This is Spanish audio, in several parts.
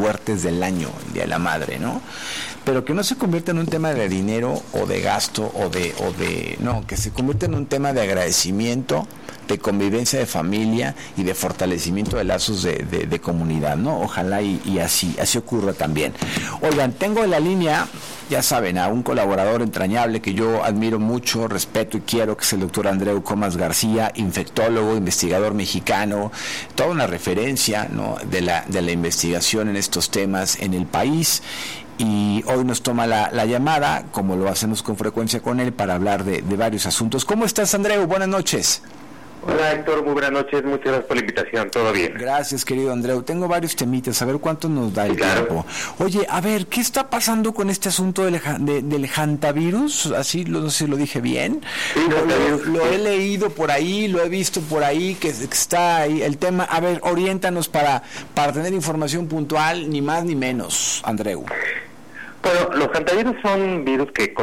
fuertes del año, el Día de la Madre, ¿no? Pero que no se convierta en un tema de dinero o de gasto no, que se convierta en un tema de agradecimiento, de convivencia de familia y de fortalecimiento de lazos de comunidad, ¿no? Ojalá y así ocurra también. Oigan, tengo en la línea, ya saben, a un colaborador entrañable que yo admiro mucho, respeto y quiero, que es el doctor Andreu Comas García, infectólogo, investigador mexicano, toda una referencia, ¿no?, de la investigación en estos temas en el país. Y hoy nos toma la llamada, como lo hacemos con frecuencia con él, para hablar de varios asuntos. ¿Cómo estás, Andreu? Buenas noches. Hola, Héctor, muy buenas noches, muchas gracias por la invitación, ¿todo bien? Gracias, querido Andreu. Tengo varios temitas, a ver cuánto nos da el tiempo. Oye, a ver, ¿qué está pasando con este asunto del hantavirus? Así, no sé si lo dije bien. Sí, lo he leído por ahí, lo he visto por ahí, que está ahí el tema. A ver, oriéntanos para tener información puntual, ni más ni menos, Andreu. Bueno, los hantavirus son virus que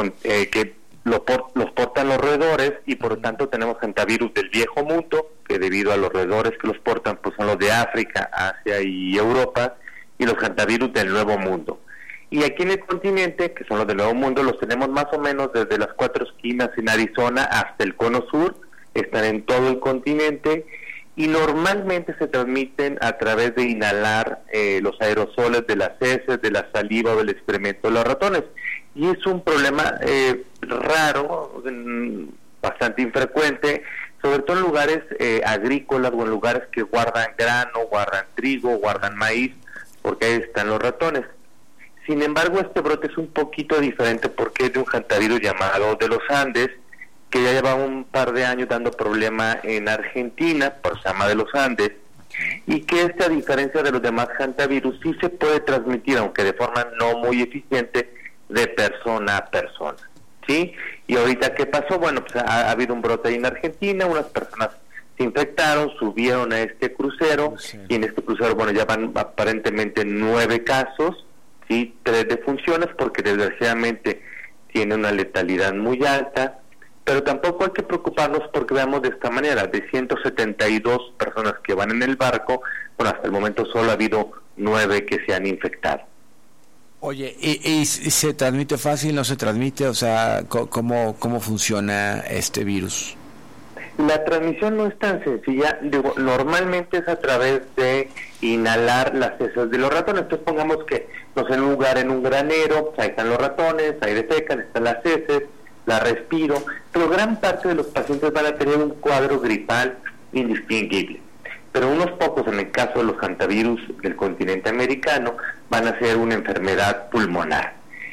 los portan los roedores, y por lo tanto tenemos hantavirus del viejo mundo, que debido a los roedores que los portan, pues son los de África, Asia y Europa, y los hantavirus del nuevo mundo. Y aquí en el continente, que son los del nuevo mundo, los tenemos más o menos desde las 4 esquinas en Arizona hasta el cono sur, están en todo el continente, y normalmente se transmiten a través de inhalar los aerosoles de las heces, de la saliva o del excremento de los ratones. Y es un problema raro, bastante infrecuente, sobre todo en lugares agrícolas o en lugares que guardan grano, guardan trigo, guardan maíz, porque ahí están los ratones. Sin embargo, este brote es un poquito diferente porque es de un hantavirus llamado de los Andes, que ya lleva un par de años dando problema en Argentina, por se llama de los Andes, y que a diferencia de los demás hantavirus, sí se puede transmitir, aunque de forma no muy eficiente, de persona a persona, ¿sí? Y ahorita, ¿qué pasó? Bueno, pues ha habido un brote ahí en Argentina, unas personas se infectaron, subieron a este crucero, y en este crucero, bueno, ya van aparentemente 9 casos, ¿sí? 3 defunciones, porque desgraciadamente tiene una letalidad muy alta, pero tampoco hay que preocuparnos porque veamos de esta manera, de 172 personas que van en el barco, bueno, hasta el momento solo ha habido 9 que se han infectado. Oye, ¿y se transmite fácil, no se transmite? O sea, ¿cómo funciona este virus? La transmisión no es tan sencilla, normalmente es a través de inhalar las heces de los ratones. Entonces pongamos que, no sé, en un lugar, en un granero, pues ahí están los ratones, ahí defecan, están las heces, la respiro, pero gran parte de los pacientes van a tener un cuadro gripal indistinguible. Pero unos pocos, en el caso de los hantavirus del continente americano, van a ser una enfermedad pulmonar.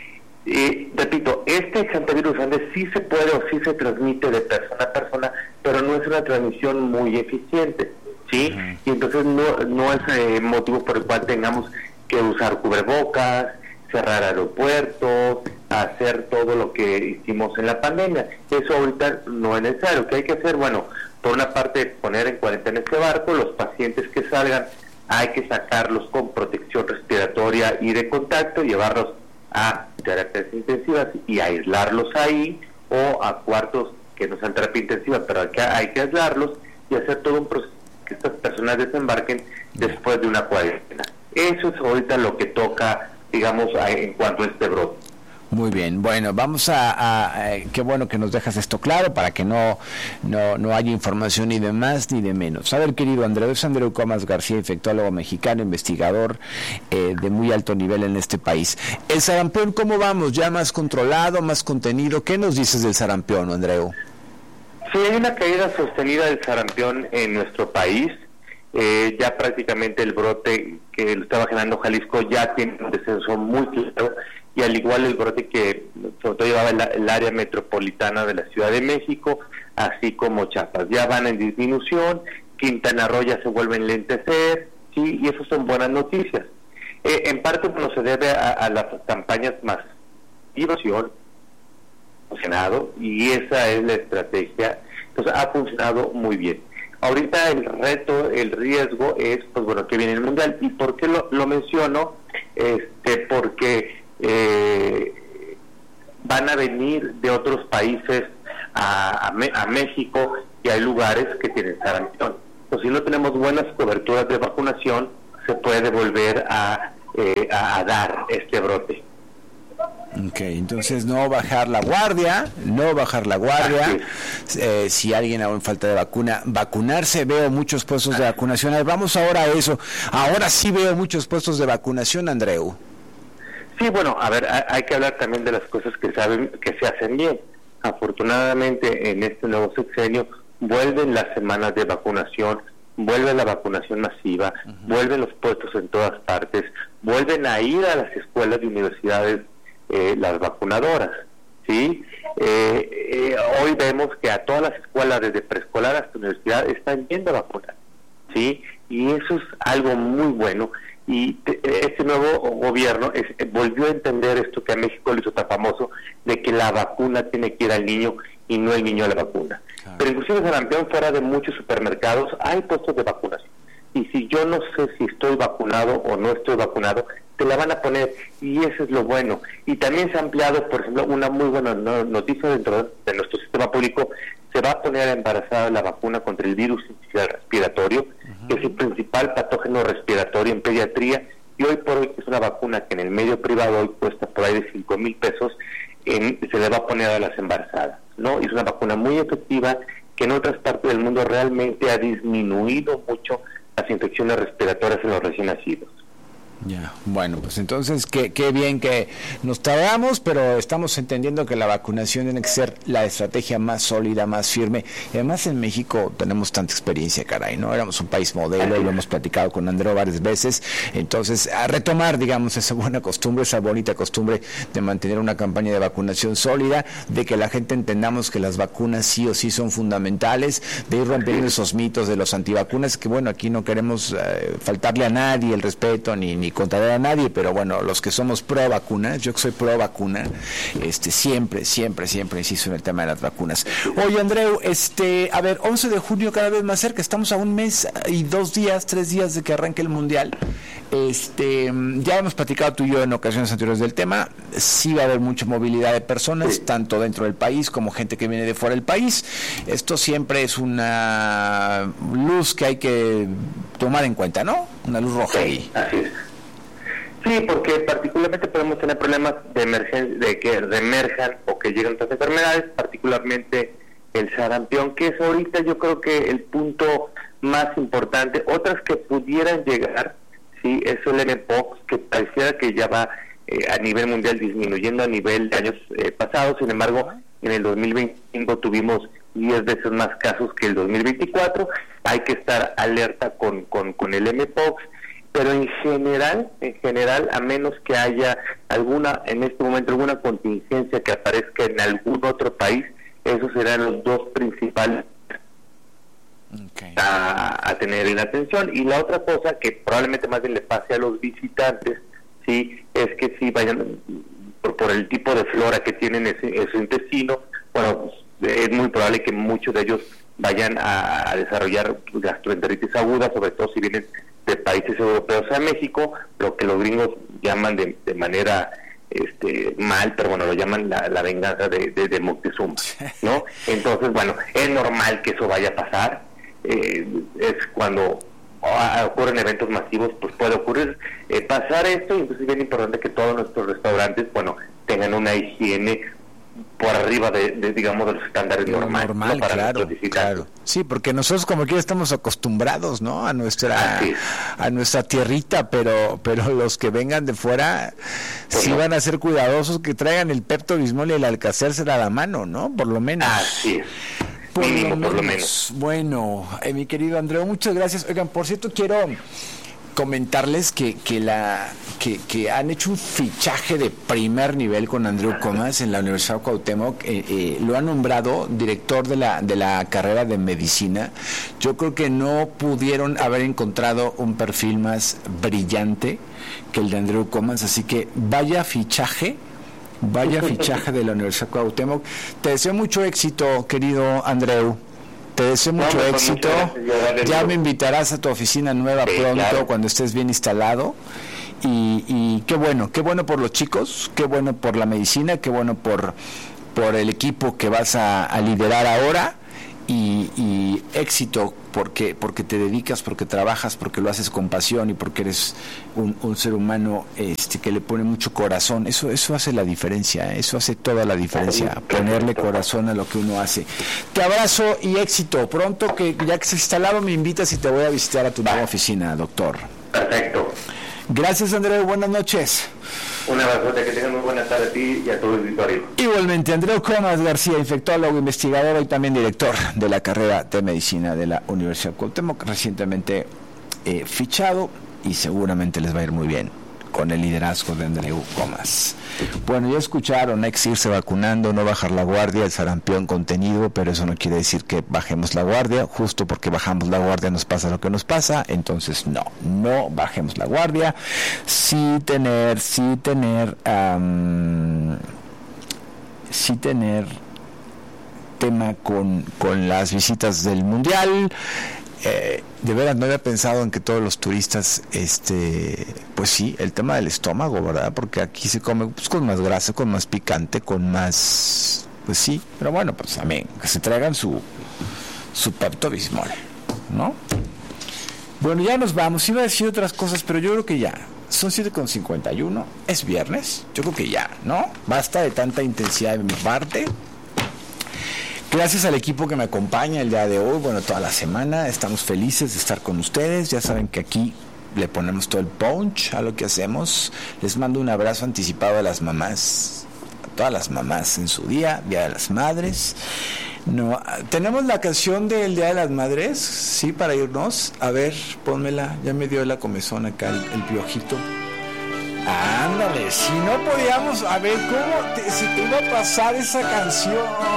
Repito, este hantavirus Andes sí se puede o sí se transmite de persona a persona, pero no es una transmisión muy eficiente, ¿sí? Uh-huh. Y entonces no es motivo por el cual tengamos que usar cubrebocas, cerrar aeropuertos, hacer todo lo que hicimos en la pandemia. Eso ahorita no es necesario. ¿Qué hay que hacer? Bueno, por una parte, poner en cuarentena este barco, los pacientes que salgan hay que sacarlos con protección respiratoria y de contacto, llevarlos a terapias intensivas y aislarlos ahí, o a cuartos que no sean terapia intensiva, pero hay que aislarlos y hacer todo un proceso que estas personas desembarquen después de una cuarentena. Eso es ahorita lo que toca, digamos, en cuanto a este brote. Muy bien, bueno, vamos qué bueno que nos dejas esto claro para que no haya información ni de más ni de menos. A ver, querido Andreu, es Andreu Comas García, infectólogo mexicano, investigador de muy alto nivel en este país. El sarampión, ¿cómo vamos? ¿Ya más controlado, más contenido? ¿Qué nos dices del sarampión, Andreu? Sí, hay una caída sostenida del sarampión en nuestro país. Ya prácticamente el brote que lo estaba generando Jalisco ya tiene un descenso muy claro, y al igual el brote que sobre todo llevaba el área metropolitana de la Ciudad de México, así como Chiapas, ya van en disminución. Quintana Roo ya se vuelve a enlentecer, ¿sí? Y eso son buenas noticias. En parte, bueno, se debe a las campañas más diversión, funcionado, y esa es la estrategia. Entonces ha funcionado muy bien. Ahorita el reto, el riesgo es, pues bueno, que viene el Mundial. ¿Y por qué lo menciono? Porque van a venir de otros países a México, y hay lugares que tienen sarampión. Pues si no tenemos buenas coberturas de vacunación, se puede volver a a dar este brote. Ok, entonces no bajar la guardia, si alguien aún falta de vacuna, vacunarse. Veo muchos puestos de vacunación. Vamos ahora a eso. Ahora sí veo muchos puestos de vacunación, Andreu. Sí, bueno, a ver, hay que hablar también de las cosas que se hacen bien. Afortunadamente, en este nuevo sexenio, vuelven las semanas de vacunación, vuelve la vacunación masiva, vuelven los puestos en todas partes, vuelven a ir a las escuelas y universidades las vacunadoras, ¿sí? Hoy vemos que a todas las escuelas, desde preescolar hasta universidad, están yendo a vacunar, ¿sí? Y eso es algo muy bueno. Y este nuevo gobierno volvió a entender esto que a México le hizo tan famoso, de que la vacuna tiene que ir al niño y no el niño a la vacuna. Claro. Pero inclusive en Sarampión, fuera de muchos supermercados, hay puestos de vacunación. Y si yo no sé si estoy vacunado o no estoy vacunado, te la van a poner, y eso es lo bueno. Y también se ha ampliado, por ejemplo, una muy buena noticia dentro de nuestro sistema público: se va a poner embarazada la vacuna contra el virus sincicial respiratorio, que es el principal patógeno respiratorio en pediatría, y hoy por hoy es una vacuna que en el medio privado hoy cuesta por ahí de 5,000 pesos, se le va a poner a las embarazadas, ¿no? Y es una vacuna muy efectiva que en otras partes del mundo realmente ha disminuido mucho las infecciones respiratorias en los recién nacidos. Ya, bueno, pues entonces qué bien que nos tardamos, pero estamos entendiendo que la vacunación tiene que ser la estrategia más sólida, más firme. Y además en México tenemos tanta experiencia, caray, ¿no? Éramos un país modelo, lo hemos platicado con Andreu varias veces. Entonces, a retomar, digamos, esa buena costumbre, esa bonita costumbre de mantener una campaña de vacunación sólida, de que la gente entendamos que las vacunas sí o sí son fundamentales, de ir rompiendo esos mitos de los antivacunas, que bueno, aquí no queremos faltarle a nadie el respeto ni contrariar a nadie, pero bueno, los que somos pro vacunas, yo que soy pro vacuna, siempre insisto en el tema de las vacunas. Oye, Andreu, a ver, 11 de junio cada vez más cerca, estamos a un mes y 3 días de que arranque el Mundial. Ya hemos platicado tú y yo en ocasiones anteriores del tema. Sí va a haber mucha movilidad de personas, tanto dentro del país como gente que viene de fuera del país. Esto siempre es una luz que hay que tomar en cuenta, ¿no? Una luz roja ahí. Así es. Sí, porque particularmente podemos tener problemas de emergencia, de que reemerjan o que lleguen otras enfermedades, particularmente el sarampión, que es ahorita yo creo que el punto más importante. Otras que pudieran llegar, sí, es el mpox, que pareciera que ya va a nivel mundial disminuyendo a nivel de años pasados. Sin embargo, en el 2025 tuvimos 10 veces más casos que el 2024. Hay que estar alerta con el mpox. Pero en general, a menos que haya en este momento alguna contingencia que aparezca en algún otro país, esos serán los dos principales a tener en atención. Y la otra cosa que probablemente más bien le pase a los visitantes, sí, es que si vayan por el tipo de flora que tienen en su intestino, bueno, pues, es muy probable que muchos de ellos vayan a desarrollar gastroenteritis aguda, sobre todo si vienen de países europeos a México, lo que los gringos llaman de manera mal, pero bueno, lo llaman la venganza de Moctezuma, ¿no? Entonces, bueno, es normal que eso vaya a pasar. Es cuando ocurren eventos masivos, pues puede ocurrir pasar esto, y entonces es bien importante que todos nuestros restaurantes, bueno, tengan una higiene por arriba digamos de los estándares normales, ¿no? Para claro. Sí, porque nosotros como quiera estamos acostumbrados, ¿no? A nuestra tierrita, pero los que vengan de fuera sí van a ser cuidadosos, que traigan el Pepto-Bismol y el Alka-Seltzer a la mano, ¿no? Por lo menos. Así es. Por lo menos. Bueno, mi querido Andreu, muchas gracias. Oigan, por cierto, quiero comentarles que han hecho un fichaje de primer nivel con Andreu Comas en la Universidad Cuauhtémoc. Lo han nombrado director de la carrera de medicina. Yo creo que no pudieron haber encontrado un perfil más brillante que el de Andreu Comas, así que vaya fichaje de la Universidad Cuauhtémoc. Te deseo mucho éxito, querido Andreu. Te deseo mucho éxito. Ya me invitarás a tu oficina nueva pronto, claro, cuando estés bien instalado. Y qué bueno por los chicos, qué bueno por la medicina, qué bueno por el equipo que vas a liderar ahora. y éxito porque te dedicas, porque trabajas, porque lo haces con pasión y porque eres un ser humano que le pone mucho corazón. Eso hace la diferencia, eso hace toda la diferencia, ponerle corazón a lo que uno hace. Te abrazo y éxito. Pronto, que ya que se instalado, me invitas y te voy a visitar a tu nueva oficina, doctor. Perfecto. Gracias, Andreu, buenas noches. Un abrazo, que tengan muy buena tarde a ti y a todo el auditorio. Igualmente, Andreu Comas García, infectólogo, investigador y también director de la carrera de medicina de la Universidad Cuauhtémoc, recientemente fichado, y seguramente les va a ir muy bien con el liderazgo de Andreu Comas. Bueno, ya escucharon, hay que irse vacunando, no bajar la guardia, el sarampión contenido, pero eso no quiere decir que bajemos la guardia. Justo porque bajamos la guardia nos pasa lo que nos pasa, entonces no bajemos la guardia. Sí tener tema con las visitas del Mundial. De veras no había pensado en que todos los turistas, pues sí, el tema del estómago, ¿verdad? Porque aquí se come pues con más grasa, con más picante, con más, pues sí, pero bueno, pues también que se traigan su Pepto Bismol, ¿no? Bueno, ya nos vamos. Iba a decir otras cosas, pero yo creo que ya son 7:51, es viernes, yo creo que ya, ¿no? Basta de tanta intensidad de mi parte. Gracias al equipo que me acompaña el día de hoy, bueno, toda la semana. Estamos felices de estar con ustedes. Ya saben que aquí le ponemos todo el punch a lo que hacemos. Les mando un abrazo anticipado a las mamás, a todas las mamás en su Día de las Madres. No, tenemos la canción del Día de las Madres, sí, para irnos. A ver, pónmela. Ya me dio la comezón acá el piojito. Ándale, si no podíamos, a ver, ¿cómo se te iba a pasar esa canción?